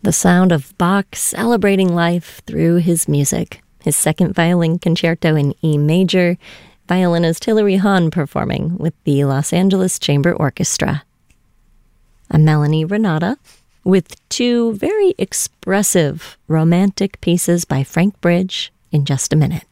The sound of Bach celebrating life through his music. His second violin concerto in E major, violinist Hilary Hahn performing with the Los Angeles Chamber Orchestra. I'm Melanie Renata with two very expressive romantic pieces by Frank Bridge in just a minute.